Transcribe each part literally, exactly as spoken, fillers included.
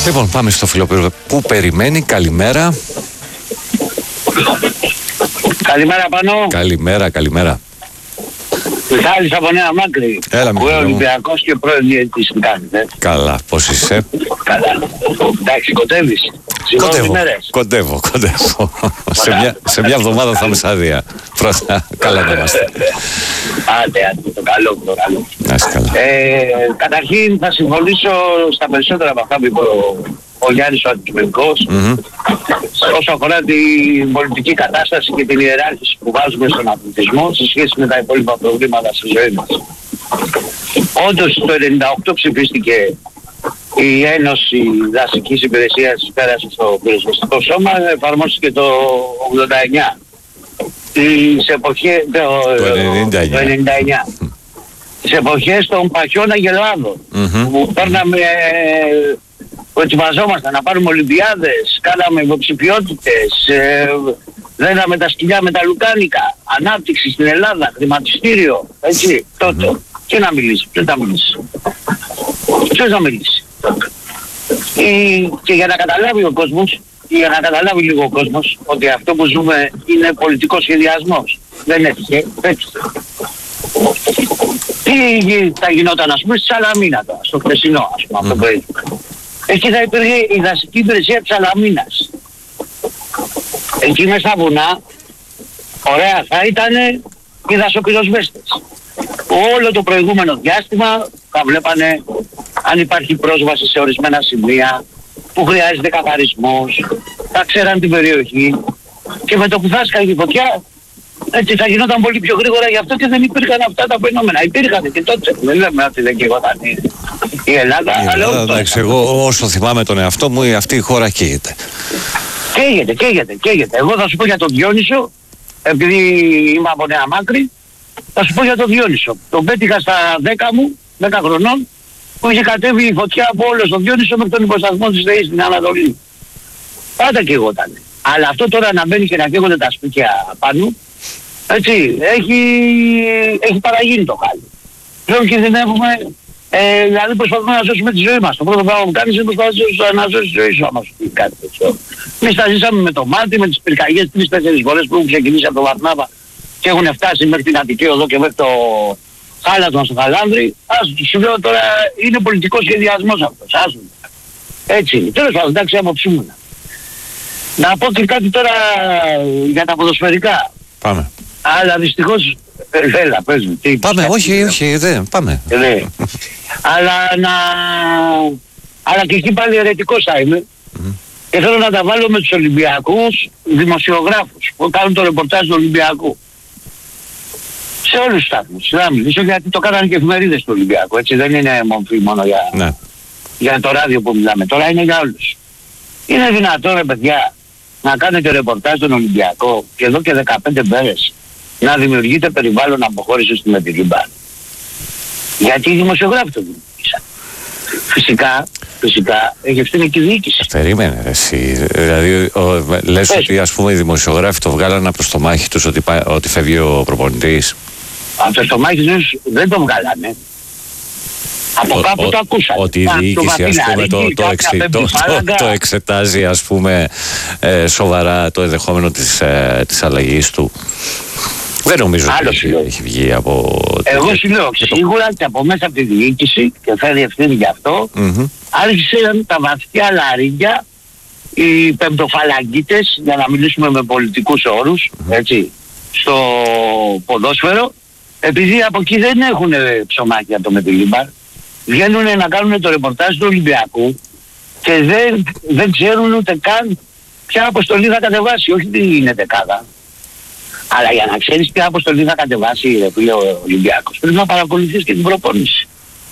Λοιπόν, πάμε στο φίλο που περιμένει. Καλημέρα. Καλημέρα Πανώ. Καλημέρα, καλημέρα. Μιχάλης από Νέα Μάκρη. Έλα, Μιχάλη. Ο Ολυμπιακός και πρώην διαιτητής μου κάνετε. Καλά, πώς είσαι? Καλά. Εντάξει, κοντεύεις. Κοντεύω, κοντεύω, κοντεύω. σε, μια, σε μια εβδομάδα θα είμαι σαν άδεια. Πρώτα, καλά να είμαστε. Άντε, άντε, το καλό, το καλό. Να είσαι καλά. Ε, καταρχήν θα συμφωνήσω στα περισσότερα από αυτά που είπε ο, ο Γιάννης ο Αντικειμενικός. Mm-hmm. Όσο αφορά την πολιτική κατάσταση και την ιεράρχηση που βάζουμε στον αθλητισμό σε σχέση με τα υπόλοιπα προβλήματα στη ζωή μας. Όντως το ενενήντα οκτώ ψηφίστηκε η Ένωση Δασικής Υπηρεσίας, πέρασε στο πυροσβεστικό σώμα, εφαρμόστηκε το ογδόντα εννιά. Τις εποχές, το, το ενενήντα εννιά. Το ενενήντα εννιά. Τις εποχές των Παχιών Αγελάδων, mm-hmm. που παίρναμε, προετοιμαζόμασταν να πάρουμε Ολυμπιάδες, κάναμε υποψηφιότητες, ε, δέναμε τα σκυλιά με τα λουκάνικα, ανάπτυξη στην Ελλάδα, χρηματιστήριο, έτσι, mm-hmm. τότε. Και να μιλήσει, ποιος να μιλήσει. Ποιος να μιλήσει. Ε, και για να καταλάβει ο κόσμος, για να καταλάβει λίγο ο κόσμος, ότι αυτό που ζούμε είναι πολιτικός σχεδιασμός. Δεν έτυχε, έτυχε. Τι θα γινόταν, ας πούμε, στη Σαλαμίνα τώρα, στο χθεσινό, ας πούμε, αυτό που έγινε. Εκεί θα υπήρχε η δασική υπηρεσία της Σαλαμίνας. Εκεί μες στα βουνά, ωραία, θα ήταν οι δασοπυροσβέστες. Όλο το προηγούμενο διάστημα θα βλέπανε αν υπάρχει πρόσβαση σε ορισμένα σημεία που χρειάζεται καθαρισμός, θα ξέραν την περιοχή και με το που θα σκάγει η φωτιά έτσι θα γινόταν πολύ πιο γρήγορα, γι' αυτό και δεν υπήρχαν αυτά τα φαινόμενα. Υπήρχαν και τότε, δεν λέμε ότι δεν καίγονταν η Ελλάδα, η αλλά Ελλάδα, εντάξει, εγώ όσο θυμάμαι τον εαυτό μου, αυτή η χώρα καίγεται. Καίγεται, καίγεται, καίγεται. Εγώ θα σου πω για τον Διόνυσο, επειδή είμαι από Νέα Μάκρη, θα σου πω για τον Διόνυσο. Τον πέτυχα στα δέκα μου, δέκα χρονών, που είχε κατέβει η φωτιά από όλο τον Διόνυσο μέχρι τον υποσταθμό της ΔΕΗ στην Ανατολή. Πάντα καίγονταν. Αλλά αυτό τώρα να μπαίνει και να καίγονται τα σπίτια πάνω, έτσι, έχει, έχει παραγίνει το χάλι. Πλέον κινδυνεύουμε, ε, δηλαδή προσπαθούμε να σώσουμε τη ζωή μας. Το πρώτο πράγμα που κάνεις είναι προσπαθείς να σώσεις τη ζωή σου, άμα σου πει κάτι τέτοιο. Εμείς τα ζήσαμε με το μάτι, με τις πυρκαγιές τρεις-τέσσερις φορές που έχουν ξεκινήσει από το Βαρνάβα και έχουν φτάσει μέχρι την Αττική Οδό και μέχρι το Χάλατον στο Χαλάνδρη. Ας σου λέω τώρα, είναι πολιτικός σχεδιασμός αυτός, άσου. Έτσι, τέλος πάντων, εντάξει, αποψούμενα. Να πω και κάτι τώρα για τα ποδοσφαιρικά. Πάμε. Αλλά δυστυχώς, ε, έλα, πες μου. Τι, πάμε, κάτι, όχι, όχι, δεν, πάμε. Ε, ναι. Αλλά να... Αλλά και εκεί πάλι αιρετικός θα είμαι. Mm. Και θέλω να τα βάλω με τους Ολυμπιακούς δημοσιογράφους που κάνουν το ρεπορτάζ του Ολυμπιακού. Σε όλους τους σταθμούς. Να μιλήσω γιατί το κάνανε και εφημερίδες του Ολυμπιακού. Έτσι δεν είναι μορφή μόνο για, ναι. για το ράδιο που μιλάμε. Τώρα είναι για όλους. Είναι δυνατόν, ρε παιδιά, να κάνετε ρεπορτάζ στον Ολυμπιακό και εδώ και δεκαπέντε μέρες να δημιουργείτε περιβάλλον αποχώρησης στη Μετιλίμπα. Γιατί οι δημοσιογράφοι το δημιουργήσαν. Φυσικά, φυσικά, έχει ευθύνη και η διοίκηση. Περίμενε εσύ. Δηλαδή, ο, λες Πες. ότι ας πούμε οι δημοσιογράφοι το βγάλανε από το στομάχι τους ότι, ότι φεύγει ο προπονητής. Από το στομάχι τους δεν το βγάλανε. Από ο, κάπου ο, το ακούσαν. Ότι η διοίκηση ας πούμε το, το, εξε, το, το, το εξετάζει ας πούμε ε, σοβαρά το ενδεχόμενο της, ε, της αλλαγής του. Δεν νομίζω ότι έχει, έχει βγει από... Εγώ σου λέω σίγουρα και από μέσα από τη διοίκηση και φέρει ευθύνη γι' αυτό mm-hmm. άρχισαν τα βαθιά λαρύγια οι πεμπτοφαλαγγίτες, για να μιλήσουμε με πολιτικούς όρους, mm-hmm. έτσι, στο ποδόσφαιρο, επειδή από εκεί δεν έχουν ψωμάκια το Μετιλίμπαρ, βγαίνουν να κάνουν το ρεπορτάζ του Ολυμπιακού και δεν, δεν ξέρουν ούτε καν ποια αποστολή θα κατεβάσει, όχι τι είναι δεκάδα. Αλλά για να ξέρεις ποια αποστολή θα κατεβάσει ρε φίλε ο Ολυμπιακός, πρέπει να παρακολουθείς και την προπόνηση.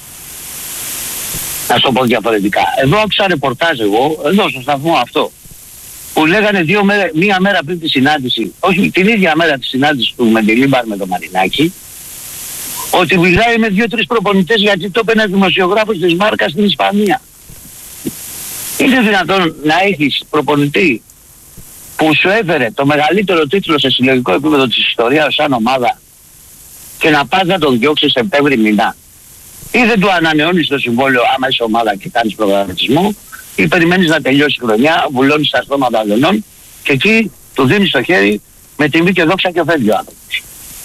Να σου το πω διαφορετικά. Εδώ άκουσα ρεπορτάζ εγώ, εδώ στο σταθμό αυτό, που λέγανε δύο μέρες, μία μέρα πριν τη συνάντηση, όχι την ίδια μέρα τη συνάντηση του Μεντιλίμπαρ με τον Μαρινάκη, ότι μιλάει με δύο-τρεις προπονητές γιατί το είπε ένας δημοσιογράφος της Μάρκας στην Ισπανία. Είναι δυνατόν να έχεις προπονητή που σου έφερε το μεγαλύτερο τίτλο σε συλλογικό επίπεδο της ιστορίας σαν ομάδα και να πας να τον διώξεις Σεπτέμβρη μήνα. Ή δεν του ανανεώνεις το συμβόλαιο άμα είσαι ομάδα και κάνεις προγραμματισμό, ή περιμένεις να τελειώσει η χρονιά, βουλώνεις τα στόματα αλλωνών και εκεί του δίνεις το χέρι με τιμή και δόξα και φεύγει ο άνθρωπος.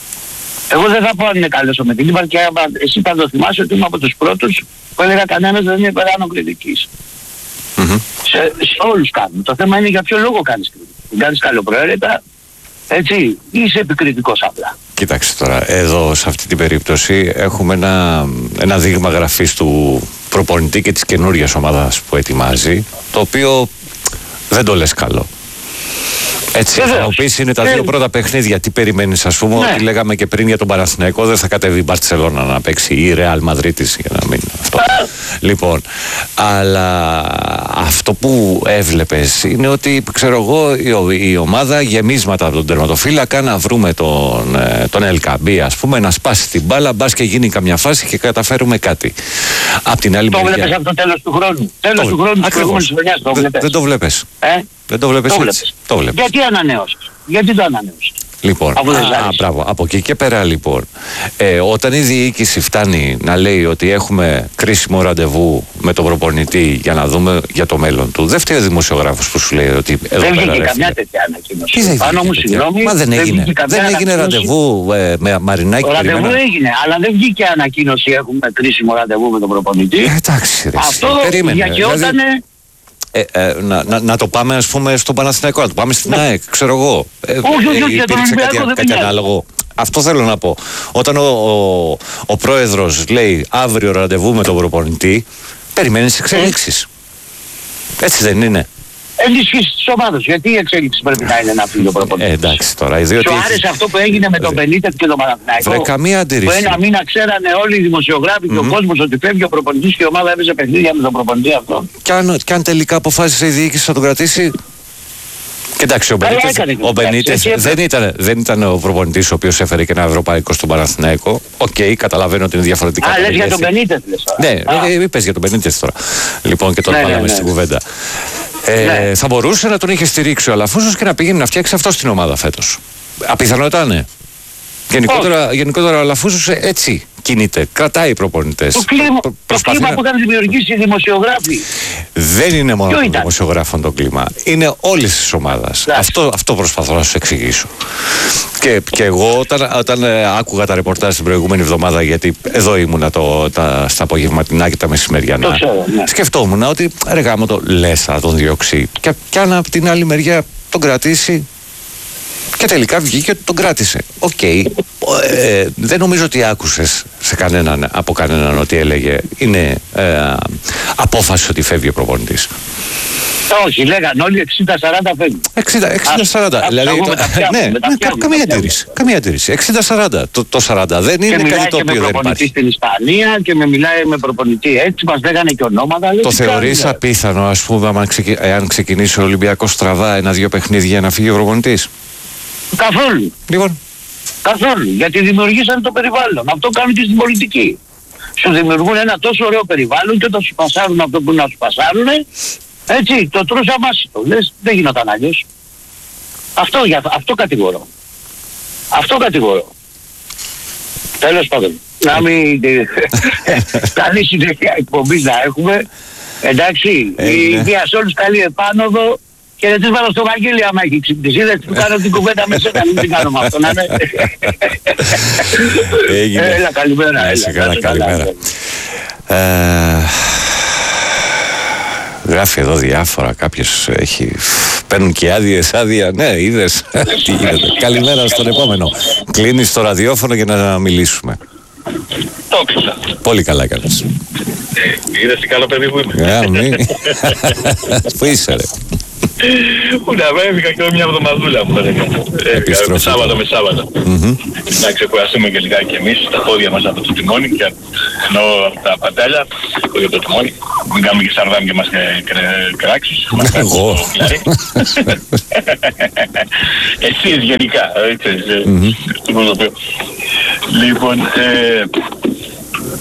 Εγώ δεν θα πω αν είναι καλός ο Μετιλίβαρ και εσύ θα το θυμάσαι ότι είμαι από τους πρώτους που έλεγα κανένας δεν είναι υπεράνω κριτικής. Mm-hmm. Σε, σε όλους κάνουν. Το θέμα είναι για ποιο λόγο κάνεις κριτική. Την κάνεις καλοπροαίρετα, έτσι, ή είσαι επικριτικός απλά. Κοίταξε τώρα, εδώ σε αυτή την περίπτωση έχουμε ένα, ένα δείγμα γραφής του προπονητή και της καινούριας ομάδας που ετοιμάζει, το οποίο δεν το λες καλό. Έτσι, θα μου πεις είναι τα δύο πρώτα παιχνίδια. Τι περιμένεις, ας πούμε, ναι. Ότι λέγαμε και πριν για τον Παναθηναϊκό, δεν θα κατέβει η Μπαρτσελώνα να παίξει ή η Ρεάλ Μαδρίτης για να μην αυτό. Λοιπόν, αλλά αυτό που έβλεπες είναι ότι, ξέρω εγώ, η, η ομάδα γεμίσματα από τον τερματοφύλακα να βρούμε τον, τον Ελκαμπή, ας πούμε, να σπάσει την μπάλα, μπας και γίνει καμιά φάση και καταφέρουμε κάτι. Απ' την άλλη το μεριά... βλέπεις από το τέλος του χρόνου. Τέλος το... του χρόνου της προηγούμενης χρονιάς το βλέπεις. Δεν το βλέπεις. Ε? Δεν το βλέπεις το έτσι. Το βλέπεις. Γιατί ανανεώσεις. Γιατί το ανανεώσεις. Λοιπόν, α, α, μπράβο, από εκεί και πέρα λοιπόν, ε, όταν η διοίκηση φτάνει να λέει ότι έχουμε κρίσιμο ραντεβού με τον προπονητή για να δούμε για το μέλλον του, δεν φταίει ο δημοσιογράφος που σου λέει ότι εδώ δεν πέρα βγήκε καμιά τέτοια ανακοίνωση. Τι δεν Πάνω μου συγγνώμη, Μα δεν έγινε, δεν, δεν έγινε ραντεβού ε, με Μαρινάκη. Το ραντεβού έγινε, αλλά δεν βγήκε ανακοίνωση έχουμε κρίσιμο ραντεβού με τον προπονητή. Ε, εντάξει, ρε, αυτό διακαιότανε... Δηλαδή... Ε, ε, να, να, να το πάμε, ας πούμε, στον Παναθηναϊκό, να το πάμε στην ΑΕΚ, ξέρω εγώ. Ε, όχι, όχι, όχι, υπήρξε κάτι, κάτι ανάλογο. Αυτό θέλω να πω. Όταν ο, ο, ο πρόεδρος λέει αύριο ραντεβού με τον προπονητή, περιμένεις εξέλιξεις. Έτσι δεν είναι? Ενισχύσεις της ομάδας. Γιατί η εξέλιξη πρέπει να είναι ένα φύγει ο προπονητής. Ε, εντάξει τώρα. Διότι... Σου άρεσε αυτό που έγινε με τον Μπενίτεθ και τον Παναθηναϊκό? Βρε, καμία αντίρρηση. Που ένα μήνα ξέρανε όλοι οι δημοσιογράφοι και mm-hmm. ο κόσμος ότι φεύγει ο προπονητής και η ομάδα έπαιζε παιχνίδια με τον προπονητή αυτό. Και αν, και αν τελικά αποφάσισε η διοίκηση να τον κρατήσει. Κοιτάξτε, ο Μπενίτεθ, ο Μπενίτεθ δεν, ήταν, δεν ήταν ο προπονητής ο οποίος έφερε και ένα ευρωπαϊκό στον Παναθηναϊκό. Οκ, okay, καταλαβαίνω ότι είναι διαφορετικά. Α, λες για τον Μπενίτεθ, λες. Ναι, είπες για τον Μπενίτεθ τώρα. Λοιπόν, και τον βάλαμε στην κουβέντα. Ε, ναι. Θα μπορούσε να τον είχε στηρίξει ο Αλαφούζος και να πήγαινε να φτιάξει αυτό στην ομάδα φέτος. Απιθανότητα, ναι. Γενικότερα, γενικότερα ο Αλαφούζος έτσι κινείται. Κρατάει προπονητές. Το κλίμα, Προ, το κλίμα να... που είχαν δημιουργήσει οι δημοσιογράφοι. Δεν είναι μόνο των δημοσιογράφων το κλίμα. Είναι όλης της ομάδας. Αυτό, αυτό προσπαθώ να σου εξηγήσω. Και, και εγώ όταν, όταν άκουγα τα ρεπορτάζ την προηγούμενη εβδομάδα, γιατί εδώ ήμουνα το, τα, στα απογευματινά και τα μεσημεριανά, ξέρω, ναι. σκεφτόμουν ότι ρε γάμο το λες θα τον διώξει. Και, και αν από την άλλη μεριά τον κρατήσει. Και τελικά βγήκε ότι τον κράτησε. Οκ. Okay. Ε, δεν νομίζω ότι άκουσες σε κανέναν, από κανέναν ότι έλεγε είναι ε, απόφαση ότι φεύγει ο προπονητής. Όχι, λέγανε όλοι εξήντα σαράντα φεύγει. εξήντα σαράντα. Δηλαδή, ναι, ναι, καμία αντίρρηση. Καμία αντίρρηση. εξήντα σαράντα. Το, το σαράντα δεν είναι και κάτι το οποίο δεν υπάρχει. Στην Ισπανία και με μιλάει με προπονητή έτσι, μας λέγανε και ονόματα. Το θεωρείς απίθανο, ας πούμε, αν ξεκινήσει ο Ολυμπιακός στραβά ένα-δύο παιχνίδια να φύγει ο προπονητής? Καθόλου. Λοιπόν. Καθόλου. Γιατί δημιουργήσαν το περιβάλλον. Αυτό κάνουν και στην πολιτική. Σου δημιουργούν ένα τόσο ωραίο περιβάλλον και όταν σου πασάρουν αυτό που να σου πασάρουν, έτσι, το τρως αμάσιτο. Λες, δεν γινόταν αλλιώς. Αυτό, αυτό κατηγορώ. Αυτό κατηγορώ. Τέλος πάντων. Να μην... καλή συνέχεια εκπομπής να έχουμε. Εντάξει, η βία σε όλους καλή επάνωδο. Και δεν της βάλω στο Βαγγέλη άμα έχει ξυπνήσει. Είδες του κάνω την κουβέντα με σένα, μην την κάνω με αυτό, να είναι. Έλα, καλημέρα. Έλα, καλά, καλημέρα. Ε, γράφει εδώ διάφορα, κάποιος έχει... Παίρνουν και άδειες, άδεια, ναι, είδες. Τι γίνεται. Καλημέρα στον επόμενο. Κλείνεις το ραδιόφωνο για να μιλήσουμε. Το έπισα. Πολύ καλά έκανες. Είδες τι καλό παιδί που είμαι. Ε, μη. Πού είσαι ρε? Ούτε έφυγα και μια εβδομαδούλα μου. Έφυγα Σάββατο με Σάββατο. Να ξεκουραστούμε και λιγάκι και εμείς τα πόδια μας από το τιμόνι και ενώ τα πατέλια για το τιμόνι. Μην κάνουμε και σαρδάμ και μας κράξεις. Εγώ. Εσείς γενικά. Λοιπόν,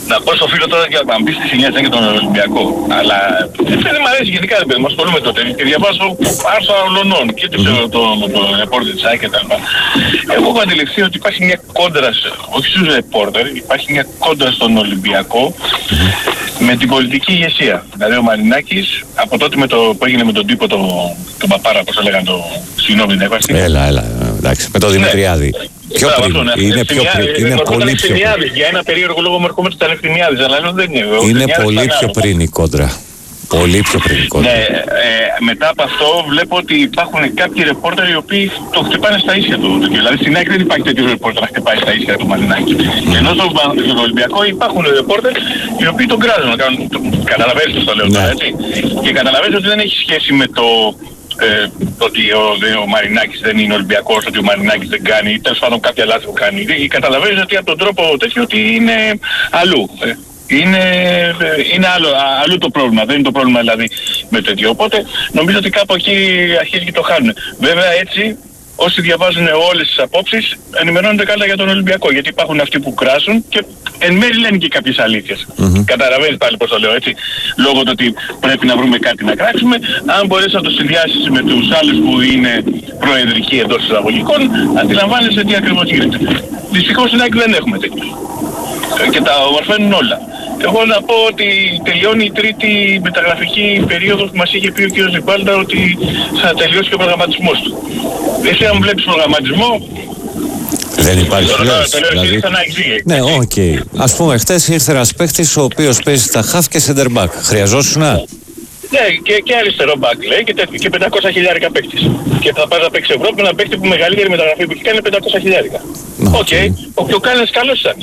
Να πω στο φίλο τώρα για να μπει στη σινιά και τον Ολυμπιακό. Αλλά δεν μου αρέσει γενικά, δεν μου ασχολούμαι τότε. Και διαβάζω άρθρα ολονών και το ρεπόρτερ της ΑΕΚ και τα λοιπά. Εγώ έχω αντιληφθεί ότι υπάρχει μια κόντρα, όχι στους ρεπόρτερ, υπάρχει μια κόντρα στον Ολυμπιακό με την πολιτική ηγεσία. Δηλαδή ο Μαρινάκης, από τότε με το, που έγινε με τον τύπο τον το Παπάρα, πώς θα λέγανε, το συγγνώμη την έκβαση. Έλα, έλα, εντάξει, με τον Δημητριάδη. Πιο πριν, είναι πιο πριν, είναι πολύ πιο πριν. Για ένα περίεργο λόγο μου ερχόμαι του Αλευθυμιάδης, αλλά δεν είναι. Είναι πολύ πιο πριν η κόντρα. Πολύ πιο πριν η κόντρα. Ναι, ε, μετά από αυτό βλέπω ότι υπάρχουν κάποιοι ρεπόρτερ οι οποίοι το χτυπάνε στα ίσια του. Δηλαδή στην ΑΕΚ δεν υπάρχει τέτοιο ρεπόρτερ να χτυπάει στα ίσια του Μαρινάκη. Mm. Ενώ στον Ολυμπιακό υπάρχουν ρεπόρτερ οι οποίοι τον κράζουν. Καταλαβαίνεις πώς το λέω τώρα, έτσι. Και καταλαβαίνεις ότι δεν έχει σχέση με το Ε, ότι ο, ο Μαρινάκης δεν είναι Ολυμπιακός, ότι ο Μαρινάκης δεν κάνει, ή τέλος πάντων κάποια λάθη που κάνει. Καταλαβαίνεις ότι από τον τρόπο τέτοιο ότι είναι αλλού. Ε, είναι, είναι άλλο, αλλού το πρόβλημα, δεν είναι το πρόβλημα δηλαδή με το τέτοιο. Οπότε νομίζω ότι κάπου εκεί αρχίζει και το χάνουν. Βέβαια έτσι όσοι διαβάζουν όλες τις απόψεις ενημερώνονται καλά για τον Ολυμπιακό, γιατί υπάρχουν αυτοί που κράσουν και εν μέρει λένε και κάποιες αλήθειες. Mm-hmm. Καταλαβαίνεις πάλι πώς το λέω, έτσι. Λόγω του ότι πρέπει να βρούμε κάτι να κράξουμε, αν μπορείς να το συνδυάσεις με τους άλλους που είναι προεδρικοί εντός εισαγωγικών, αντιλαμβάνεσαι τι ακριβώς γίνεται. Δυστυχώς στην ΑΕΚ δεν έχουμε τέτοιο. Και τα ομορφαίνουν όλα. Εγώ να πω ότι τελειώνει η τρίτη μεταγραφική περίοδος που μας είχε πει ο κ. Ζιμπάλτα ότι θα τελειώσει και ο προγραμματισμός του. Εσύ αν βλέπεις προγραμματισμό, δεν υπάρχει λες. Δηλαδή, ναι, οκ. Okay. Ας πούμε, χτες ήρθε ένας παίχτης ο οποίος παίζει τα χαφ και center back. Χρειαζόσουνα? Ναι, και, και αριστερό back λέει και, και πεντακόσια χιλιάρικα παίκτης. Και θα πάει να παίξει Ευρώπη, ένα παίκτη που μεγαλύτερη μεταγραφή που έχει κάνει είναι πεντακόσια χιλιάρικα. Οκ. Okay. Ο πιο Κάνες καλός ήταν.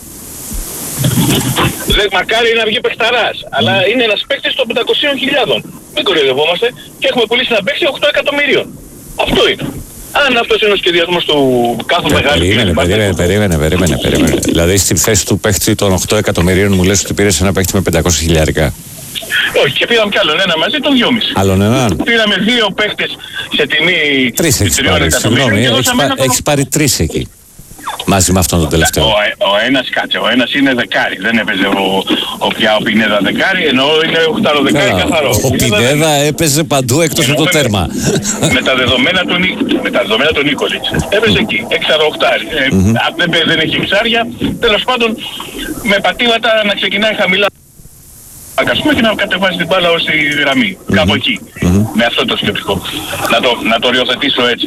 Δεν μακάρι να βγει παιχταράς, mm. αλλά είναι ένας παίκτης των πεντακόσιων χιλιάδων. Μην κοροϊδευόμαστε και έχουμε πουλήσει ένα παίκτη οκτώ εκατομμυρίων. Αυτό είναι. Αν αυτός είναι ο σχεδιασμός του κάθε yeah, μεγάλου... Περίμενε, περίμενε, περίμενε, περίμενε, περίμενε. Δηλαδή στη θέση του παίκτη των οκτώ εκατομμυρίων μου λες ότι πήρες ένα παίκτη με πεντακόσια χιλιάρικα. Όχι, και πήραμε κι άλλον ένα μαζί, τον δυόμισι. Άλλον έναν. Πήραμε δύο παίκτες σε τιμή... Τρεις έχεις πάρει, συγγνώμη, έχεις πάρει τρεις εκεί. Μαζί με αυτόν τον τελευταίο. Ο, ο ένας κάτσε, ο ένας είναι δεκάρι, δεν έπαιζε ο, ο πια ο Πινέδα δεκάρι, ενώ είναι οχτάρο δεκάρι καθαρό. Ο Πινέδα έπαιζε παντού εκτός από το τέρμα. Με τα δεδομένα του, με τα δεδομένα του Νίκολιτς. Έπαιζε εκεί, έξαρο οχτάρι. Ε, mm-hmm. δεν, δεν έχει εξάρια, τέλος πάντων με πατήματα να ξεκινάει χαμηλά. Ακασούμε και να κατεβάζει την μπάλα ως τη γραμμή. Mm-hmm. Κάπου εκεί. Mm-hmm. Με αυτό το σκεπτικό. Να το, να το οριοθετήσω έτσι.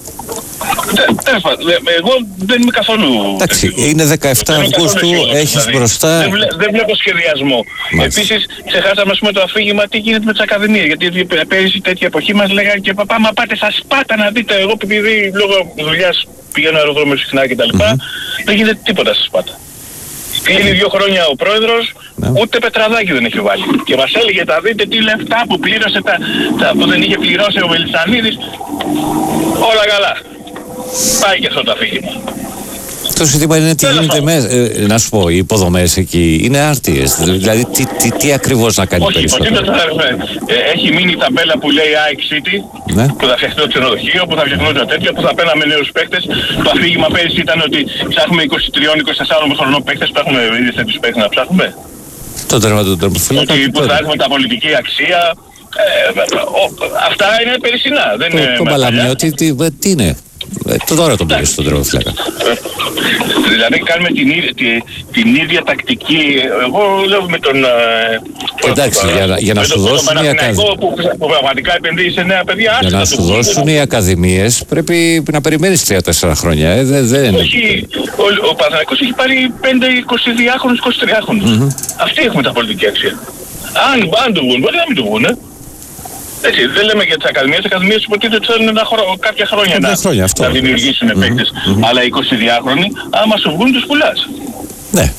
Τέλος πάντων, εγώ δεν είμαι καθόλου... Εντάξει, είναι δεκαεφτά Αυγούστου, έχεις δηλαδή, μπροστά... Δεν, βλέ, δεν βλέπω σχεδιασμό. Μάλιστα. Επίσης, ξεχάσαμε ας πούμε το αφήγημα τι γίνεται με τις ακαδημίες. Γιατί πέρυσι τέτοια εποχή μας λέγανε και παπά, μα πάτε στα Σπάτα να δείτε. Εγώ επειδή λόγω δουλειάς πηγαίνω αεροδρόμιο συχνά κτλ. Mm-hmm. Δεν γίνεται τίποτα στα Σπάτα. Κλείνει δύο χρόνια ο πρόεδρος, ναι. ούτε πετραδάκι δεν έχει βάλει. Και μας έλεγε, τα δείτε τι λεφτά που πλήρωσε, τα, τα που δεν είχε πληρώσει ο Βελισσανίδης. Όλα καλά. Πάει και αυτό το αφήγημα. Το ζήτημα είναι τι γίνεται μέσα. Ε, να σου πω, οι υποδομές εκεί είναι άρτιες. Δηλαδή, τι, τι, τι ακριβώς να κάνει όχι, περισσότερο. Όχι, έχει μείνει η ταμπέλα που λέει ΑΕΚ City, ναι. που θα φτιαχτεί το ξενοδοχείο, που θα φτιαχνούν τα τέτοια, που θα παίρναμε νέους παίκτες. Το αφήγημα πέρυσι ήταν ότι ψάχνουμε είκοσι τρία είκοσι τέσσερα χρονών παίκτες, που έχουμε ήδη τέτοιους παίκτες να ψάχνουμε. Το τέρμα του τερματοφύλακα. Ότι που θα έχουμε τα πολιτική αξία. Ε, ο, αυτά είναι περισσινά. Δεν το, είναι το μπαλαμιό, τι, τι, τι είναι. Ε, το τώρα τον πήρε στον τερματοφύλακα. Δηλαδή κάνουμε την, την, την ίδια τακτική. Εγώ λέω με τον... Εντάξει, το, για, για να σου δώσουν οι ακαδημίες... Που, που πραγματικά επενδύει σε νέα παιδιά. Για να σου δώσουν οι ακαδημίες πρέπει να περιμένεις τρία τέσσερα χρόνια. Ε, δεν, δεν όχι, ο, ο Παναθηναϊκός έχει πάρει πέντε εικοσιδυάχρονους, εικοσιτριάχρονους. Mm-hmm. Αυτοί έχουμε τα πολιτική αξία. Αν, αν το βγουν, μπορεί να μην το βγουν. Ε. Έτσι, δεν λέμε για τις ακαδημίες, τις ακαδημίες υποτίθεται ότι θέλουν ένα χρο... κάποια χρόνια να, χρόνια, αυτό, να δημιουργήσουν mm-hmm. παίκτες. Mm-hmm. Αλλά εικοσιδυάχρονοι, άμα σου βγουν τους πουλάς. Ναι.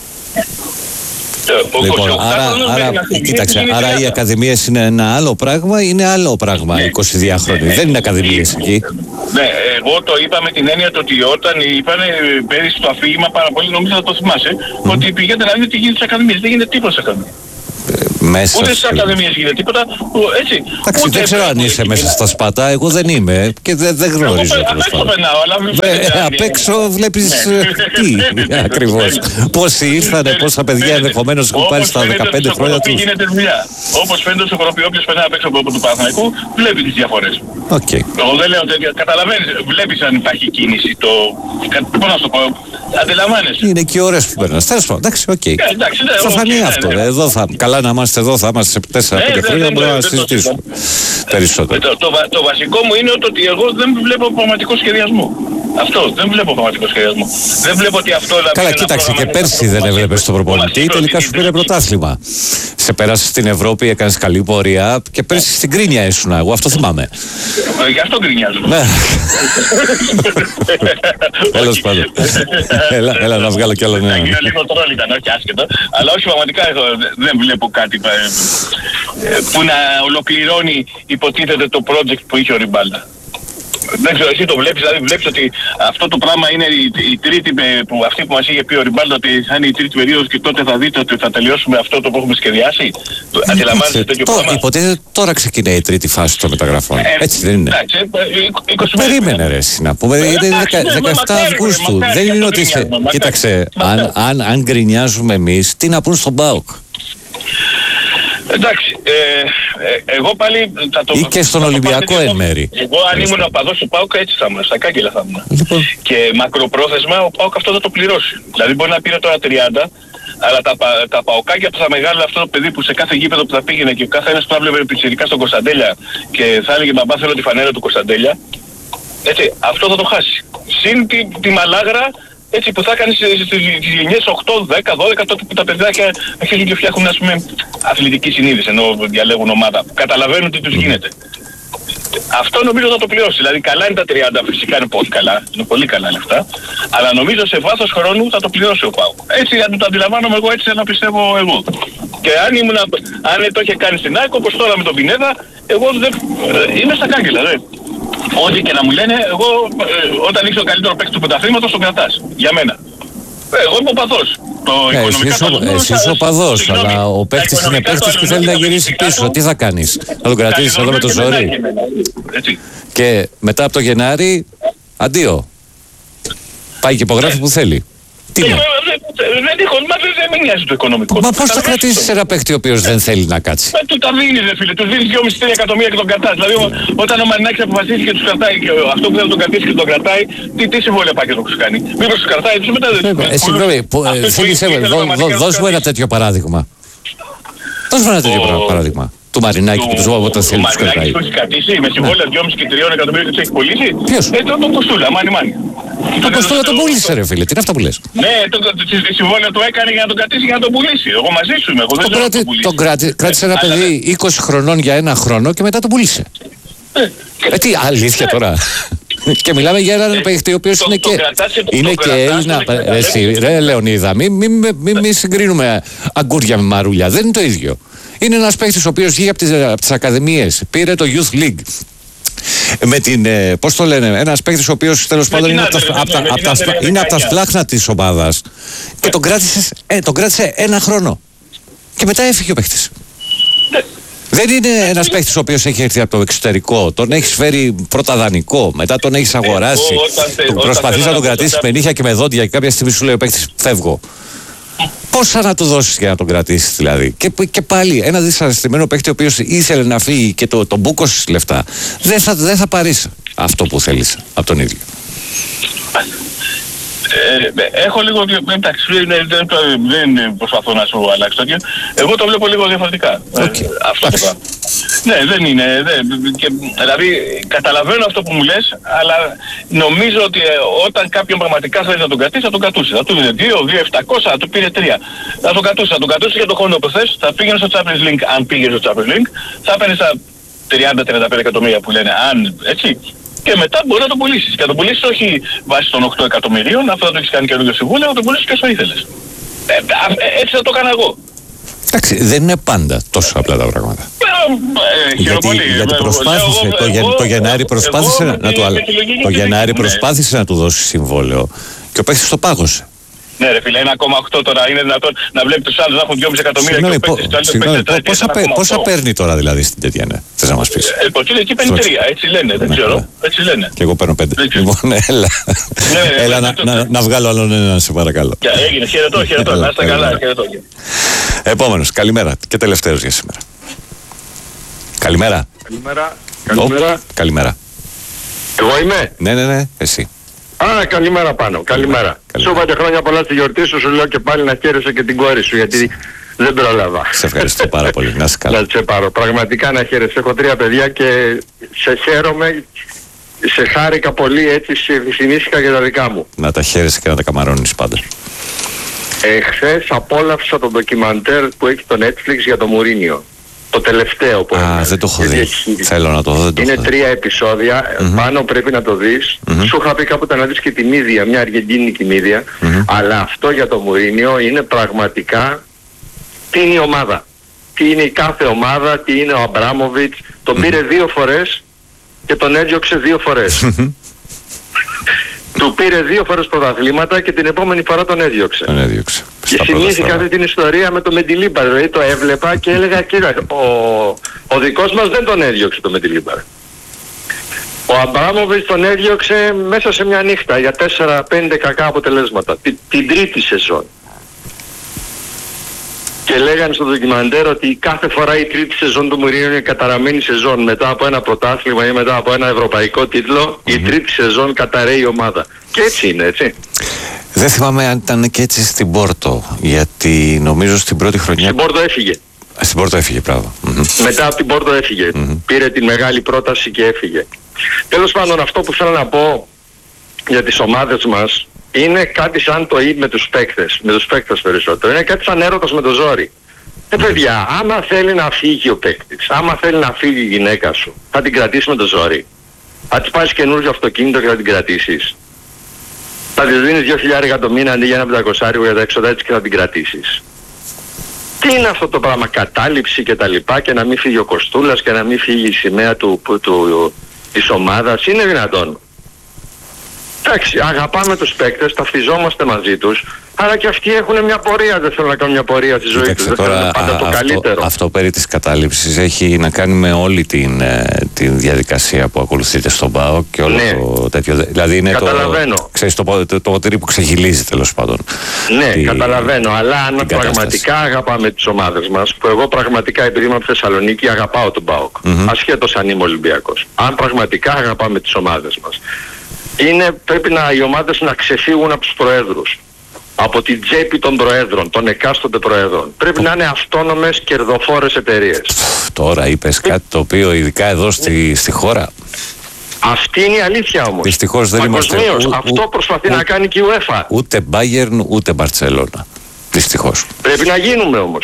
Λοιπόν, άρα, άρα, κοίταξε, άρα οι ακαδημίες είναι ένα άλλο πράγμα, είναι άλλο πράγμα ναι. εικοσιδυάχρονοι, ναι. δεν είναι ακαδημίες εκεί. Ναι, εγώ το είπα με την έννοια ότι όταν είπανε πέρυσι το αφήγημα πάρα πολύ, νομίζω θα το θυμάσαι, mm-hmm. ότι πηγαίνετε να δείτε τι γίνεται στις ακαδημίες, δεν γίνεται τίποτα στις ακαδημίες. Μέσα ούτε στις ακαδημίες γίνεται τίποτα. Έτσι. Εντάξει, δεν ξέρω αν είσαι μέσα στα σπατά. Εγώ δεν είμαι και δεν, δεν γνωρίζω. Απ' έξω περνάω, αλλά απ' έξω βλέπεις τι ακριβώς. Πόσοι ήρθανε, πόσα παιδιά ενδεχομένως έχουν πάρει στα δεκαπέντε χρόνια τους. Γίνεται δουλειά. Όπως φαίνεται στο χοροπή, όποιος περνάει απ' έξω από του Παναθηναϊκού, βλέπει τις διαφορές. Okay. Εγώ δεν λέω τέτοια. Καταλαβαίνεις, βλέπεις αν υπάρχει κίνηση. Το. Πώς να σου πω, αντιλαμβάνεσαι. Είναι και οι ώρες που περνάς. Τέλος πάντων, εντάξει, οκ. Okay. Yeah, θα φανεί αυτό. Εδώ θα, καλά να είμαστε εδώ, θα είμαστε σε τέσσερα πέντε χρόνια, μπορούμε να συζητήσουμε περισσότερο. Το, το, το, το βασικό μου είναι ότι εγώ δεν βλέπω πραγματικό σχεδιασμό. Αυτό, δεν βλέπω πραγματικό σχεδιασμό. Δεν βλέπω ότι αυτό... Καλά, κοίταξε, και πέρσι δεν έβλεπες τον προπονητή, τελικά σου πήρε πρωτάθλημα. Σε πέρασε στην Ευρώπη, έκανες καλή πορεία και πέρσι στην κρίνια ήσουν, εγώ αυτό θυμάμαι. Γι' αυτό γκρινιάζω. Τέλος πάντων. Έλα να βγάλω κι άλλο νέα. Λίγο τρόλ ήταν, όχι άσχετο. Αλλά όχι, πραγματικά δεν βλέπω κάτι που να ολοκληρώνει υποτίθεται το project που είχε ο Ριμπάλτα. Δεν ξέρω, εσύ το βλέπεις, δηλαδή βλέπεις ότι αυτό το πράγμα είναι η, η τρίτη, που, αυτή που μας είχε πει ο Ριμπάλτα, ότι θα είναι η τρίτη περίοδος και τότε θα δείτε ότι θα τελειώσουμε αυτό το που έχουμε σχεδιάσει. Αντιλαμβάνεστε τέτοιο πράγμα. Υποτίθεται τώρα ξεκινάει η τρίτη φάση των μεταγραφών. Ε, Έτσι δεν είναι. Εντάξει, είκοσι περίμενε ρε, να πούμε, είναι δεκαεπτά Αυγούστου. Δεν είναι ότι σε... Κοίταξε, αν, αν, αν γκρινιάζουμε εμείς, τι να πούν στον ΠΑΟΚ. Εντάξει, ε, ε, εγώ πάλι θα το... Ή και στον Ολυμπιακό εν μέρη. Εγώ αν ήμουν οπαδός του ΠΑΟΚ έτσι θα ήμουν, στα κάγκελα θα ήμουν. Λοιπόν. Και μακροπρόθεσμα ο ΠΑΟΚ αυτό θα το πληρώσει. Δηλαδή μπορεί να πήρε τώρα τριάντα, αλλά τα, τα παοκάκια που θα μεγάλωνε αυτό το παιδί που σε κάθε γήπεδο που θα πήγαινε και ο κάθε ένας που θα βλέπει πιτσιρικά στον Κωνσταντέλια και θα έλεγε μπαμπά θέλω τη φανέλα του Κωνσταντέλια, έτσι, αυτό θα το χάσει. Συν τη, τη μαλάγρα, έτσι, που θα κάνει στις γενιές οκτώ, δέκα, δώδεκα, τότε που τα παιδάκια αρχίζουν και φτιάχνουν, ας πούμε, αθλητική συνείδηση, ενώ διαλέγουν ομάδα. Καταλαβαίνουν τι τους γίνεται. Αυτό νομίζω θα το πληρώσει. Δηλαδή καλά είναι τα τριάντα, φυσικά είναι πολύ καλά, είναι πολύ καλά λεφτά, αλλά νομίζω σε βάθος χρόνου θα το πληρώσει ο ΠΑΟΚ. Έτσι αν το αντιλαμβάνομαι εγώ, έτσι να πιστεύω εγώ. Και αν, ήμουν, αν το είχε κάνει στην ΑΕΚ, όπως τώρα με τον Πινέδα, εγώ δεν, ε, είμαι στα κάγκελα, δε. Ό,τι και να μου λένε, εγώ ε, όταν είσαι ο καλύτερο παίκτης του πρωταθλήματος, τον κρατάς. Για μένα. Ε, εγώ είμαι ο παδός. Ε, εσύ είσαι ο παδός, αλλά ο παίκτης είναι παίκτης και θέλει να γυρίσει πίσω. Τι θα κάνεις, θα τον κρατήσεις εδώ με το ζόρι. Και μετά από το Γενάρη, αντίο. Πάει και υπογράφει που θέλει. Τι είναι. Δεν έχω, μα δεν με νοιάζει το οικονομικό. Μα πώς θα κρατήσεις ένα παίκτη ο οποίος δεν θέλει να κάτσει. Μα του τα δίνεις ρε φίλε, τους δίνεις δυόμισι με τρία εκατομμύρια και τον κρατάς. Δηλαδή όταν ο Μαρινάκης αποφασίσει και τους κρατάει και αυτό που θέλει να τον κρατήσει και τον κρατάει, τι, τι συμβόλαια πάει και τον κάνει. Μήπως τους κρατάει, τους μετά δεν τους. Συγγνώμη, δώσ' μου ένα τέτοιο παράδειγμα. Δώσ' μου ένα τέτοιο παράδειγμα. Του Μαρινάκη που τους βάζω όταν θέλει τους κρατάει. Ο Μαρινάκης το έχει κρατήσει με συμβόλαια δυόμισι και τρία εκατομμύρια και τους έχει πωλήσει. Ποιος? Ε, τον Κοστούλα, μάνι μάνι. Τον Κοστούλα τον πούλησε ρε φίλε, τι είναι αυτά που λες. Ναι, τη συμβόλαια του έκανε για να τον κρατήσει για να τον πουλήσει. Εγώ μαζί σου είμαι, εγώ δεν ξέρω να τον πουλήσει. Τον κράτησε ένα παιδί είκοσι χρονών για ένα χρόνο και μετά τον πούλησε. Ε, τι αλήθεια τώρα. Και μιλάμε για έναν παίχτη ο οποίος είναι και, είναι και Έλληνα. Ρε Λεωνίδα, μην συγκρίνουμε αγκούρια με μαρούλια, δεν είναι το ίδιο. Είναι ένας παίχτης ο οποίος βγήκε από τις, από τις ακαδημίες, πήρε το Youth League. Με την, ε, πώς το λένε, ένας παίκτης ο οποίος τέλος πάντων είναι από τα σπλάχνα της ομάδας και τον κράτησε, ε, τον κράτησε ένα χρόνο και μετά έφυγε ο παίκτης. Δεν είναι ένας παίκτης ο οποίος έχει έρθει από το εξωτερικό, τον έχεις φέρει πρώτα δανεικό, μετά τον έχεις αγοράσει, προσπαθείς να τον κρατήσεις με νύχια και με δόντια και κάποια στιγμή σου λέει ο παίκτης φεύγω. Πόσα να του δώσεις για να τον κρατήσεις δηλαδή. Και, και πάλι ένα δυσαρεστημένο παίκτη ο οποίος ήθελε να φύγει και το, τον μπούκωσες λεφτά. Δεν θα, δεν θα πάρεις αυτό που θέλεις από τον ίδιο. Ε, έχω λίγο, εντάξει, δεν, δεν, δεν προσπαθώ να σου αλλάξω τέτοιο. Εγώ το βλέπω λίγο διαφορετικά. Okay. Ε, αυτό το πράγμα. Ναι, δεν είναι. Δεν, και, δηλαδή, καταλαβαίνω αυτό που μου λες, αλλά νομίζω ότι ε, όταν κάποιον πραγματικά θέλει να τον κρατήσει, θα τον κρατούσε. Θα του δίνει δύο, δύο, επτακόσια, θα του πήρε τρία. Θα τον κρατούσε. Θα τον κρατούσε για τον χρόνο που θες, θα πήγαινε στο Champions League, αν πήγαινε στο Champions League, θα έπαιρνε στα τριάντα με τριάντα πέντε εκατομμύρια που λένε, αν έτσι. Και μετά μπορεί να το πουλήσεις. Και να το πουλήσεις όχι βάσει των οκτώ εκατομμυρίων, αυτό θα το έχεις κάνει καινούργιο συμβούλιο, να το πουλήσεις και όσο ήθελες. Ε, ε, έτσι θα το έκανα εγώ. Εντάξει, δεν είναι πάντα τόσο απλά τα πράγματα. Ε, ε, γιατί, γιατί προσπάθησε, εγώ, το, εγώ, το Γενάρη προσπάθησε εγώ, να, να του, το Γενάρη ναι. προσπάθησε να του δώσει συμβόλαιο και ο παίκτης το πάγωσε. Ναι, ρε φίλε, ένα κόμμα οκτώ τώρα είναι δυνατόν να βλέπει τους άλλους να έχουν δυόμισι εκατομμύρια και ο παίκτης. Πόσα παίρνει τώρα δηλαδή στην Τετιάνε, θες να μας πεις? Ε, εκεί παίρνει τρία, έτσι λένε, δεν ξέρω. Έτσι λένε. Και εγώ παίρνω πέντε. Λοιπόν, έλα. Έλα να βγάλω άλλον έναν, σε παρακαλώ. Έγινε, χαιρετώ, χαιρετώ. Να είστε καλά, χαιρετώ. Επόμενος, καλημέρα και τελευταίος για σήμερα. Καλημέρα. Καλημέρα. Καλημέρα. Καλημέρα. Εγώ είμαι. Ναι, ναι, ναι, εσύ. Α, καλημέρα πάνω. Καλημέρα. Σου είπα και χρόνια πολλά στη γιορτή σου, σου λέω και πάλι να χαίρεσαι και την κόρη σου, γιατί δεν πρόλαβα. Σε ευχαριστώ πάρα πολύ. Να είσαι καλά. Να σε πάρω. Πραγματικά να χαίρεσαι. Έχω τρία παιδιά και σε χαίρομαι, σε χάρηκα πολύ, έτσι θυμήθηκα και τα δικά μου. Να τα χαίρεσαι και να τα καμαρώνεις πάντα. Εχθές απόλαυσα το ντοκιμαντέρ που έχει το Netflix για το Μουρίνιο. Το τελευταίο που Α, δεν το έχω δει. Θέλω να το δω. Δεν το είναι έχω τρία επεισόδια. Mm-hmm. Πάνω πρέπει να το δεις. Mm-hmm. Σου είχα πει κάποτε να δεις και τη μύδια, μια αργεντίνικη μύδια. Mm-hmm. Αλλά αυτό για το Μουρίνιο είναι πραγματικά τι είναι η ομάδα. Τι είναι η κάθε ομάδα, τι είναι ο Αμπράμοβιτς. Τον mm-hmm. πήρε δύο φορές και τον έδιωξε δύο φορές. Mm-hmm. Του πήρε δύο φορές πρωταθλήματα και την επόμενη φορά τον έδιωξε. Τον έδιωξε. Και θυμήθηκα αυτή την ιστορία με το Μεντιλίμπαρ. Δηλαδή το έβλεπα και έλεγα κοίτα, ο, ο δικός μας δεν τον έδιωξε το Μεντιλίμπαρ. Ο Αμπράμοβιτς τον έδιωξε μέσα σε μια νύχτα για τέσσερα πέντε κακά αποτελέσματα. Την, την τρίτη σεζόν. Και λέγανε στο ντοκιμαντέρ ότι κάθε φορά η τρίτη σεζόν του Μουρίνιο είναι καταραμένη σεζόν. Μετά από ένα πρωτάθλημα ή μετά από ένα ευρωπαϊκό τίτλο, mm-hmm. η τρίτη σεζόν καταραίει η ομάδα. Και έτσι είναι, έτσι. Δεν θυμάμαι αν ήταν και έτσι στην Πόρτο, γιατί νομίζω στην πρώτη χρονιά... Στην Πόρτο έφυγε. Στην Πόρτο έφυγε, πράγμα. Mm-hmm. Μετά από την Πόρτο έφυγε. Mm-hmm. Πήρε την μεγάλη πρόταση και έφυγε. Τέλος πάντων, αυτό που θέλω να πω για τις ομάδες μας είναι κάτι σαν το ή με τους παίκτες, με τους παίκτες περισσότερο. Είναι κάτι σαν έρωτας με το ζόρι. Ε, παιδιά, άμα θέλει να φύγει ο παίκτης, άμα θέλει να φύγει η γυναίκα σου, θα την κρατήσει με το ζόρι. Θα της πάρεις καινούργιο αυτοκίνητο και θα την κρατήσεις. Θα της δίνεις δύο χιλιάδες το μήνα αντί για ένα πεντακόσια για τα έξοδα έτσι και θα την κρατήσεις. Τι είναι αυτό το πράγμα, κατάληψη και τα λοιπά, και να μην φύγει ο Κοστούλας και να μην φύγει η σημαία του, του, του, της ομάδας, είναι δυνατόν? Εντάξει, αγαπάμε τους παίκτες, ταυτιζόμαστε μαζί τους, αλλά και αυτοί έχουν μια πορεία, δεν θέλουν να κάνουν μια πορεία στη ζωή τους, δεν θέλουν πάντα το αυτό, καλύτερο. Αυτό περί της κατάληψης έχει να κάνει με όλη την, την διαδικασία που ακολουθείται στον ΠΑΟΚ και όλο ναι. το τέτοιο. Δηλαδή είναι καταλαβαίνω. το, ξέρεις, το, το, το, το ποτήρι που ξεχυλίζει τέλος πάντων. Ναι, τη, καταλαβαίνω, αλλά αν πραγματικά αγαπάμε τις ομάδες μας, που εγώ πραγματικά επειδή είμαι από Θεσσαλονίκη αγαπάω τον ΠΑΟΚ, mm-hmm. ασχέτως αν είμαι Ολυμπιακός, αν πραγματικά αγαπάμε τις ομάδες μας, είναι, πρέπει να, οι ομάδες να ξεφύγουν από τους προέδρους. Από την τσέπη των προέδρων, των εκάστοτε προέδρων. Πρέπει να είναι αυτόνομες κερδοφόρες εταιρείες. Τώρα είπες κάτι το οποίο ειδικά εδώ στη, στη χώρα. Αυτή είναι η αλήθεια όμως. Δυστυχώς δεν είμαστε. Ου, αυτό ου, προσπαθεί ου, να κάνει και η UEFA. Ούτε Bayern ούτε Barcelona. Δυστυχώς. Πρέπει να γίνουμε όμως.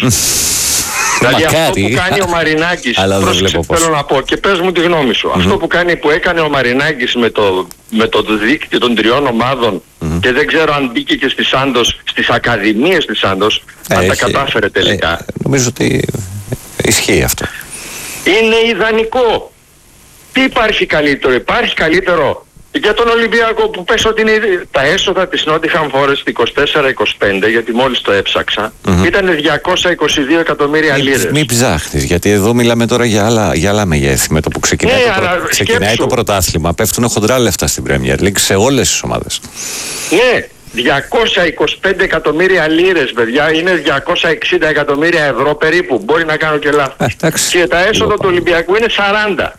Δηλαδή αυτό που κάνει ο Μαρινάκης, θέλω να πω και πες μου τη γνώμη σου, mm-hmm. αυτό που, κάνει, που έκανε ο Μαρινάκης με το, με το δίκτυο των τριών ομάδων mm-hmm. και δεν ξέρω αν μπήκε και στη Σάντος, στις ακαδημίες της Σάντος, ε, αν τα κατάφερε τελικά. Ε, νομίζω ότι ισχύει αυτό. Είναι ιδανικό. Τι υπάρχει καλύτερο? Υπάρχει καλύτερο για τον Ολυμπιακό που πες ότι είναι τα έσοδα της Νότιχαμ Φόρεστ είκοσι τέσσερα είκοσι πέντε, γιατί μόλις το έψαξα, mm-hmm. ήταν διακόσια είκοσι δύο εκατομμύρια λίρες. Μην ψάχνεις, γιατί εδώ μιλάμε τώρα για άλλα, για άλλα μεγέθη. Με το που ξεκινάει, ναι, το, προ... ξεκινάει το πρωτάθλημα, πέφτουν χοντρά λεφτά στην Premier League σε όλες τις ομάδες. Ναι, διακόσια είκοσι πέντε εκατομμύρια λίρες, παιδιά, είναι διακόσια εξήντα εκατομμύρια ευρώ περίπου. Μπορεί να κάνω και λάθος. Και τα έσοδα του Ολυμπιακού είναι σαράντα.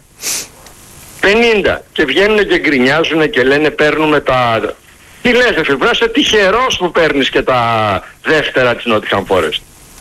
πενήντα και βγαίνουν και γκρινιάζουν και λένε παίρνουμε τα... Τι λες ρε φίλε, είσαι τυχερός που παίρνεις και τα δεύτερα της Nottingham Forest.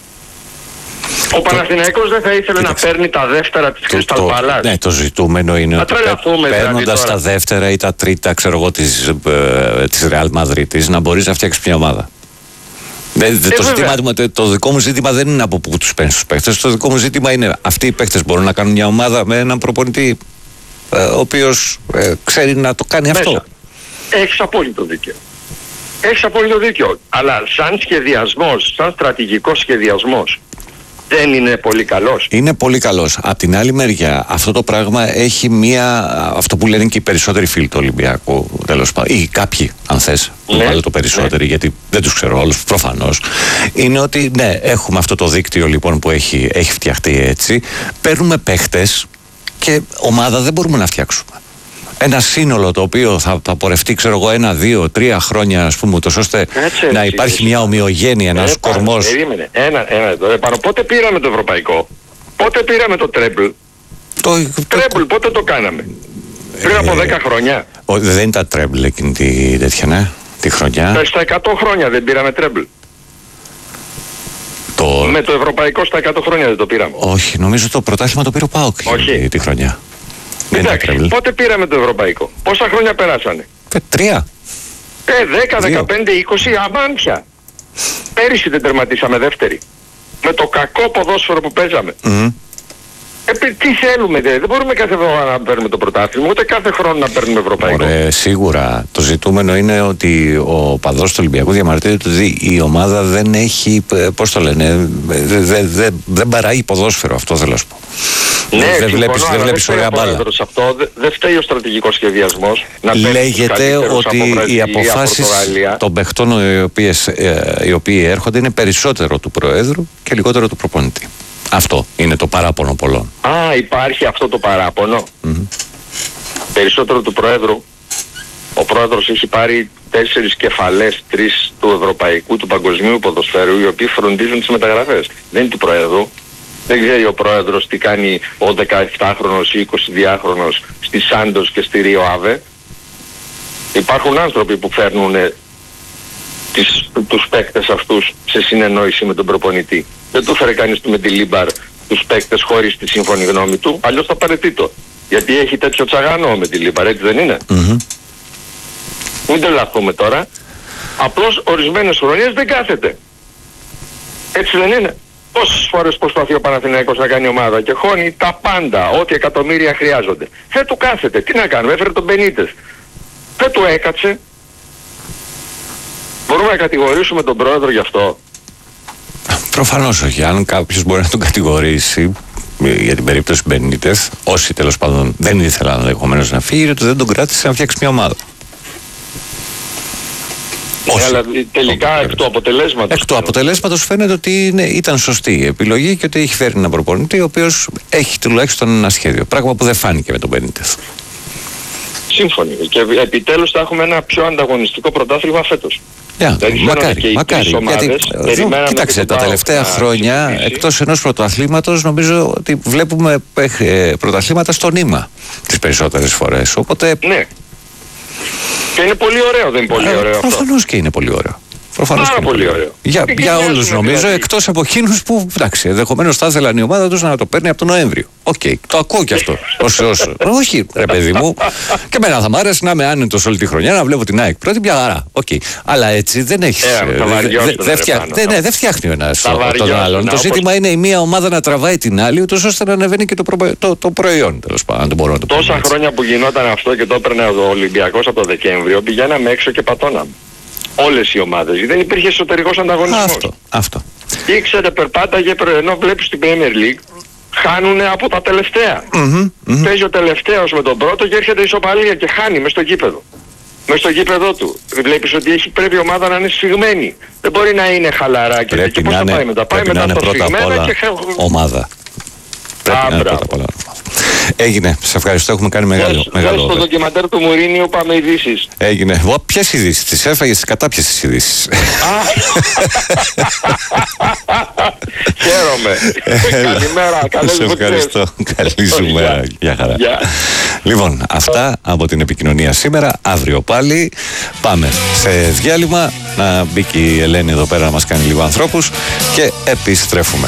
Ο Παναθηναϊκός δεν θα ήθελε να παίρνει τα δεύτερα της Crystal Palace. Ναι, το ζητούμενο είναι ότι παίρνοντας τα δεύτερα ή τα τρίτα, ξέρω εγώ, της, ε, της Real Madrid, να μπορείς να φτιάξεις μια ομάδα. Ε, το, ζήτημα, το, το δικό μου ζήτημα δεν είναι από πού τους παίρνεις τους παίχτες, το δικό μου ζήτημα είναι αυτοί οι παίχτες μπορούν να κάνουν μια ομάδα με έναν προπονητή ο οποίος ε, ξέρει να το κάνει. Μέσα. Αυτό. Έχεις απόλυτο δίκιο. Έχεις απόλυτο δίκιο. Αλλά σαν σχεδιασμός, σαν στρατηγικός σχεδιασμός, δεν είναι πολύ καλός? Είναι πολύ καλός. Απ' την άλλη μεριά, αυτό το πράγμα έχει μία. Αυτό που λένε και οι περισσότεροι φίλοι του Ολυμπιακού, τέλος πάντων, ή κάποιοι, αν θες, Ναι, βάλε το περισσότεροι, ναι. γιατί δεν τους ξέρω όλους, προφανώς. Είναι ότι ναι, έχουμε αυτό το δίκτυο λοιπόν που έχει, έχει φτιαχτεί έτσι. Παίρνουμε παίχτες και ομάδα δεν μπορούμε να φτιάξουμε. Ένα σύνολο το οποίο θα, θα πορευτεί, ξέρω εγώ, ένα, δύο, τρία χρόνια, ας πούμε, ούτως ώστε Κάτσε, να εσύ, υπάρχει εσύ. μια ομοιογένεια, ένας Ε, πάνω, κορμός. Περίμενε. Ένα, ένα, το επάνω. Πότε πήραμε το ευρωπαϊκό? Πότε πήραμε το τρέμπλ? Το, Τρέμπλ, πότε το κάναμε? Πριν από Ε, δέκα χρόνια. Ο, δεν ήταν τρέμπλ εκείνη τη τέτοια, ναι, τη χρονιά. Στα εκατό χρόνια δεν πήραμε τρέμπλ. Το... Με το ευρωπαϊκό στα εκατό χρόνια δεν το πήραμε. Όχι, νομίζω το πρωτάθλημα το πήρε ο ΠΑΟΚ Όχι. τη χρονιά. Δεν ήταν Εντάξει, τρέμπλ. πότε πήραμε το ευρωπαϊκό? Πόσα χρόνια περάσανε? Ε, τρία. Ε, δέκα, Δύο. δεκαπέντε, είκοσι, αμάντια. Πέρυσι δεν τερματίσαμε δεύτερη. Με το κακό ποδόσφαιρο που παίζαμε. Μμμ. Ε, παι- τι θέλουμε, δε. Δεν μπορούμε κάθε εβδομάδα να παίρνουμε το πρωτάθλημα, ούτε κάθε χρόνο να παίρνουμε ευρωπαϊκό. Ωραία, σίγουρα. Το ζητούμενο είναι ότι ο παδός του Ολυμπιακού διαμαρτύρεται ότι η ομάδα δεν έχει, ε, πώς το λένε, δεν δε, δε, δεν παράγει ποδόσφαιρο, αυτό θέλω να σου πω. Ναι, δεν συμφωνώ, βλέπεις, αλλά δεν δεν βλέπεις φταίει ωραία ο μπάλα. πρόεδρος αυτό, δεν δε φταίει ο στρατηγικός σχεδιασμός. Να παίρνει τους Λέγεται καλύτερους ότι από οι Βραζιλία, αποφάσεις Πορτογαλία. των παιχτών οι, οποίες, ε, οι οποίοι έρχονται είναι περισσότερο του Προέδρου και λιγότερο του προπονητή. Αυτό είναι το παράπονο πολλών. Α, υπάρχει αυτό το παράπονο. Μμμ. Περισσότερο του Προέδρου. Ο Πρόεδρος έχει πάρει τέσσερις κεφαλές, τρεις του Ευρωπαϊκού, του Παγκοσμίου Ποδοσφαίρου, οι οποίοι φροντίζουν τις μεταγραφές. Δεν είναι του Προέδρου. Δεν ξέρει ο Πρόεδρος τι κάνει ο δεκαεπτάχρονος ή εικοσιδυάχρονος στη Σάντος και στη Ρίο Άβε. Υπάρχουν άνθρωποι που φέρνουν τις, τους παίκτες αυτούς σε συνεννόηση με τον προπονητή. Δεν του φέρε κανείς του Μεντιλίμπαρ τους παίκτες χωρίς τη σύμφωνη γνώμη του, αλλιώς θα παραιτήτω. Γιατί έχει τέτοιο τσαγάνο ο Μεντιλίμπαρ, έτσι δεν είναι? Μμμ. Μην τρελαθούμε τώρα. Απλώς ορισμένες χρονιές δεν κάθεται. Έτσι δεν είναι? Πόσες φορές προσπαθεί ο Παναθηναϊκός να κάνει ομάδα και χώνει τα πάντα, ό,τι εκατομμύρια χρειάζονται. Δεν του κάθεται. Τι να κάνουμε, έφερε τον Μπενίτες. Δεν του έκατσε. Μπορούμε να κατηγορήσουμε τον πρόεδρο γι' αυτό? Προφανώς όχι. Αν κάποιος μπορεί να τον κατηγορήσει για την περίπτωση Μπενίτες, όσοι τέλος πάντων δεν ήθελαν ενδεχομένως να φύγει, ότι δεν τον κράτησε να φτιάξει μια ομάδα. Ναι, αλλά τελικά εκ του αποτελέσματος. Εκ του αποτελέσματος φαίνεται ότι είναι, ήταν σωστή η επιλογή και ότι έχει φέρει έναν προπονητή ο οποίος έχει τουλάχιστον ένα σχέδιο. Πράγμα που δεν φάνηκε με τον Μπενίτες. Σύμφωνοι. Και επιτέλους θα έχουμε ένα πιο ανταγωνιστικό πρωτάθλημα φέτος. Yeah, Δηλαδή, μακάρι, και οι μακάρι. τρεις ομάδες Γιατί, περιμέναμε κοίταξε, και τα τον τελευταία ΠΑΟΚ να χρόνια, ξεκινήσει. εκτός ενός πρωταθλήματος, νομίζω ότι βλέπουμε ε, πρωταθλήματα στο νήμα τις περισσότερες φορές. Οπότε. Ναι. Και είναι πολύ ωραίο, δεν είναι πολύ ε, ωραίο αυτό? Προφανώς και είναι πολύ ωραίο. Προφανώς Πάρα και είναι πολύ ωραίο. Για, Τι για κοιτάζουμε όλους νομίζω, δηλαδή? εκτός από εκείνους που, εντάξει, ενδεχομένως θα ήθελαν η ομάδα τους να το παίρνει από τον Νοέμβριο. Οκ, okay, το ακούω κι αυτό. ως, ως, όχι, ρε παιδί μου. Και εμένα θα μ' άρεσε να είμαι άνετος όλη τη χρονιά, να βλέπω την ΑΕΚ πρώτη, μια χαρά. Okay. Αλλά έτσι δεν έχεις. Ε, θα βαριώσουν, δεν ρε, φτιά, πάνω, δε, θα- ναι, δεν φτιάχνει ο ένας θα τον βαριώσουν, άλλον. Το όπως- ζήτημα είναι η μία ομάδα να τραβάει την άλλη, ούτως ώστε να ανεβαίνει και το, προ, το, το προϊόν, τέλος πάντων. Αν το μπορώ να το πω. Τόσα έτσι. χρόνια που γινόταν αυτό και το έπαιρνε ο Ολυμπιακός από το Δεκέμβριο, πηγαίναμε έξω και πατώναμε. Όλες οι ομάδες. Δεν υπήρχε εσωτερικός ανταγωνισμός. Αυτό. αυτό. Ήξερε, περπάταγε, προ- ενώ βλέπεις την Premier League, χάνουνε από τα τελευταία. Μμμ, μμμ. Παίζει ο τελευταίος με τον πρώτο και έρχεται ισοπαλία και χάνει μες στο γήπεδο. Μες στο γήπεδο του. Βλέπεις ότι έχει, πρέπει η ομάδα να είναι σφιγμένη. Δεν μπορεί να είναι χαλαρά και, Πρέπει και πώς να θα πάει είναι, μετά. Πάει πρέπει να μετά είναι στο πρώτα απ' σφιγμένο όλα και... χε- ομάδα. Πρέπει Α, να είναι μπράβο. πρώτα απ' όλα ομάδα. Έγινε. Σε ευχαριστώ. Έχουμε κάνει μεγάλο. Δες- μεγάλο δες το ντοκιμαντέρ του Μουρίνιου, πάμε ειδήσεις. Έγινε. Βο, ποιες ειδήσεις τις έφαγες, τις κατάπιες τις ειδήσεις. Χαίρομαι. Καλημέρα, καλές Σε βουτιές. ευχαριστώ. Καλή σου Γεια. μέρα. Γεια χαρά. Γεια. Λοιπόν, αυτά από την επικοινωνία σήμερα. Αύριο πάλι πάμε σε διάλειμμα. Να μπει και η Ελένη εδώ πέρα να μας κάνει λίγο ανθρώπους και επιστρέφουμε.